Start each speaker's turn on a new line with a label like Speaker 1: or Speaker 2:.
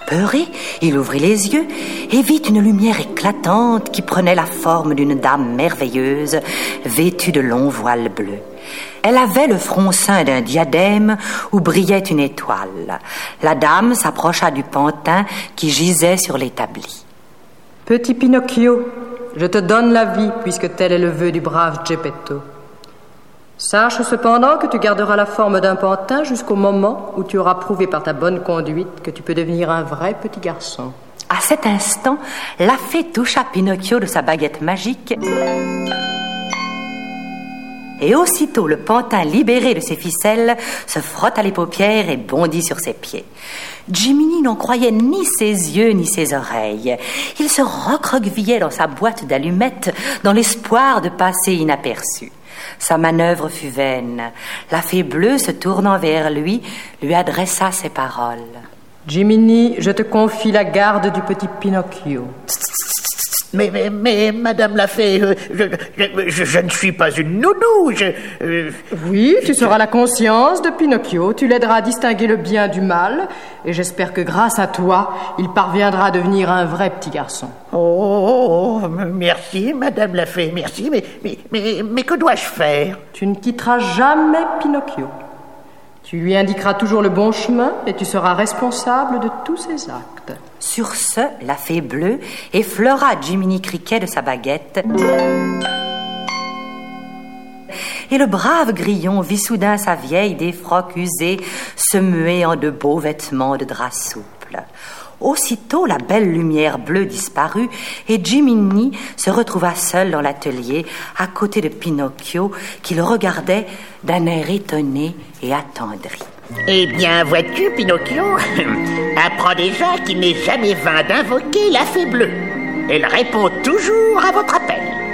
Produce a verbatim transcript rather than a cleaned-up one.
Speaker 1: Apeuré, il ouvrit les yeux et vit une lumière éclatante qui prenait la forme d'une dame merveilleuse, vêtue de longs voiles bleus. Elle avait le front ceint d'un diadème où brillait une étoile. La dame s'approcha du pantin qui gisait sur l'établi.
Speaker 2: « Petit Pinocchio, je te donne la vie puisque tel est le vœu du brave Geppetto. Sache cependant que tu garderas la forme d'un pantin jusqu'au moment où tu auras prouvé par ta bonne conduite que tu peux devenir un vrai petit garçon. »
Speaker 1: À cet instant, la fée toucha Pinocchio de sa baguette magique et aussitôt le pantin libéré de ses ficelles se frotta les paupières et bondit sur ses pieds. Jiminy n'en croyait ni ses yeux ni ses oreilles. Il se recroquevillait dans sa boîte d'allumettes dans l'espoir de passer inaperçu. Sa manœuvre fut vaine. La fée bleue, se tournant vers lui, lui adressa ces paroles.
Speaker 2: « Jiminy, je te confie la garde du petit Pinocchio. »
Speaker 3: Mais, mais, mais, madame la fée, euh, je, je, je, je ne suis pas une nounou, je... Euh,
Speaker 2: oui, tu seras la conscience de Pinocchio, tu l'aideras à distinguer le bien du mal, et j'espère que grâce à toi, il parviendra à devenir un vrai petit garçon.
Speaker 3: Oh, oh, oh merci, madame la fée, merci, mais, mais, mais, mais que dois-je faire?
Speaker 2: Tu ne quitteras jamais Pinocchio. Tu lui indiqueras toujours le bon chemin et tu seras responsable de tous ses actes.
Speaker 1: Sur ce, la fée bleue effleura Jiminy Cricket de sa baguette et le brave grillon vit soudain sa vieille défroque usée se muer en de beaux vêtements de drap souple. Aussitôt, la belle lumière bleue disparut et Jiminy se retrouva seul dans l'atelier à côté de Pinocchio qui le regardait d'un air étonné et attendri.
Speaker 3: Eh bien, vois-tu, Pinocchio, apprends déjà qu'il n'est jamais vain d'invoquer la fée bleue. Elle répond toujours à votre appel.